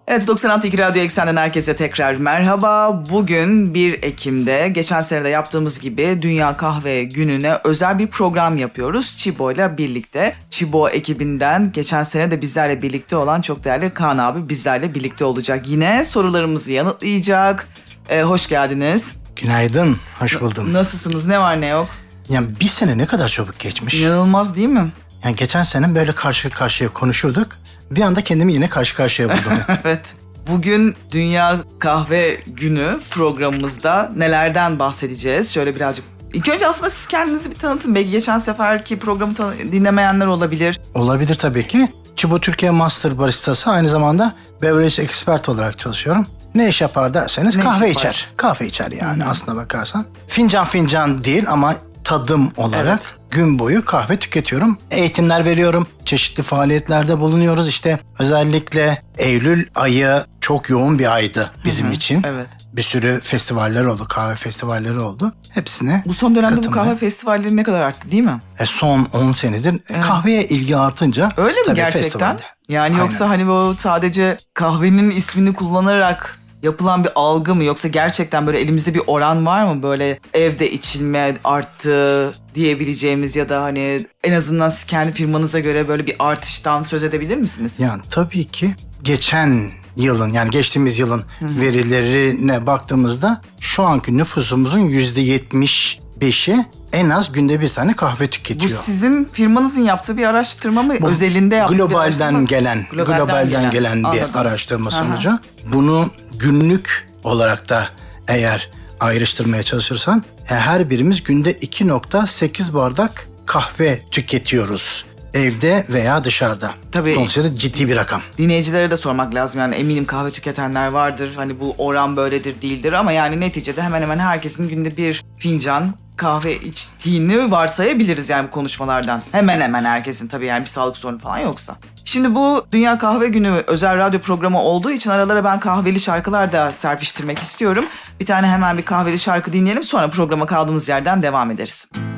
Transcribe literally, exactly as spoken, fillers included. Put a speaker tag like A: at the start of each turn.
A: Evet, doksan altı iki Radyo Eksen'den herkese tekrar merhaba. Bugün bir Ekim'de geçen sene de yaptığımız gibi Dünya Kahve Günü'ne özel bir program yapıyoruz Çibo ile birlikte. Çibo ekibinden geçen sene de bizlerle birlikte olan çok değerli Kaan abi bizlerle birlikte olacak. Yine sorularımızı yanıtlayacak. Ee, hoş geldiniz.
B: Günaydın, hoş buldum.
A: Nasılsınız, ne var ne yok?
B: Yani bir sene ne kadar çabuk geçmiş.
A: İnanılmaz değil mi?
B: Yani geçen sene böyle karşı karşıya konuşurduk. Bir anda kendimi yine karşı karşıya buldum.
A: Evet. Bugün Dünya Kahve Günü programımızda nelerden bahsedeceğiz? Şöyle birazcık... İlk önce aslında siz kendinizi bir tanıtın. Belki geçen seferki programı tan- dinlemeyenler olabilir.
B: Olabilir tabii ki. Çibo Türkiye Master Baristası, aynı zamanda beverage expert olarak çalışıyorum. Ne iş yapar derseniz
A: ne
B: kahve
A: yapar?
B: içer. Kahve içer yani hmm. aslına bakarsan. Fincan fincan değil ama tadım olarak evet. Gün boyu kahve tüketiyorum. Eğitimler veriyorum. Çeşitli faaliyetlerde bulunuyoruz. İşte özellikle Eylül ayı çok yoğun bir aydı bizim Hı-hı. için.
A: Evet.
B: Bir sürü festivaller oldu. Kahve festivalleri oldu. Hepsine
A: Bu son dönemde
B: katılmaya.
A: Bu kahve festivalleri ne kadar arttı değil mi?
B: E son on senedir evet. kahveye ilgi artınca.
A: Öyle mi gerçekten? Festivalde. Yani Aynen. Yoksa hani bu sadece kahvenin ismini kullanarak yapılan bir algı mı, yoksa gerçekten böyle elimizde bir oran var mı, böyle evde içilme arttı diyebileceğimiz ya da hani en azından siz kendi firmanıza göre böyle bir artıştan söz edebilir misiniz?
B: Yani tabii ki geçen yılın, yani geçtiğimiz yılın Hı-hı. verilerine baktığımızda şu anki nüfusumuzun yüzde yetmiş beşi en az günde bir tane kahve tüketiyor.
A: Bu sizin firmanızın yaptığı bir araştırma mı? Bu özelinde yaptığı
B: globalden
A: bir araştırma
B: gelen, globalden, globalden gelen, gelen bir Anladım. araştırma sonucu. Aha. Bunu günlük olarak da eğer ayrıştırmaya çalışırsan her birimiz günde iki virgül sekiz bardak kahve tüketiyoruz. Evde veya dışarıda.
A: Tabii.
B: Dolayısıyla ciddi bir rakam.
A: Dinleyicilere de sormak lazım. Yani eminim kahve tüketenler vardır. Hani bu oran böyledir değildir ama yani neticede hemen hemen herkesin günde bir fincan kahve içtiğini varsayabiliriz yani bu konuşmalardan. Hemen hemen herkesin, tabii yani bir sağlık sorunu falan yoksa. Şimdi bu Dünya Kahve Günü özel radyo programı olduğu için aralara ben kahveli şarkılar da serpiştirmek istiyorum. Bir tane hemen bir kahveli şarkı dinleyelim, sonra programa kaldığımız yerden devam ederiz.